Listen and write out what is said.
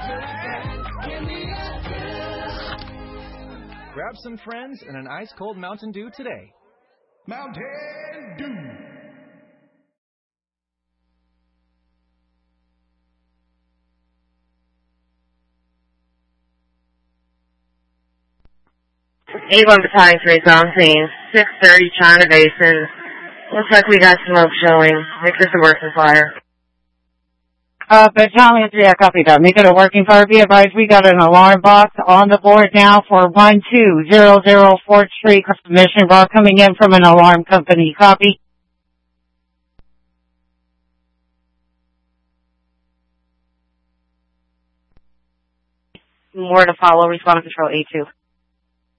Grab some friends and an ice-cold Mountain Dew today. Mountain Dew. Avon Battalion 3 on scene. 6:30 China Basin. Looks like we got smoke showing. Make this a working fire. Battalion 3, I copy that. Make it a working fire. Be advised, we got an alarm box on the board now for 1200 4th Street. Mission bar coming in from an alarm company. Copy. More to follow. Respond to Control A2.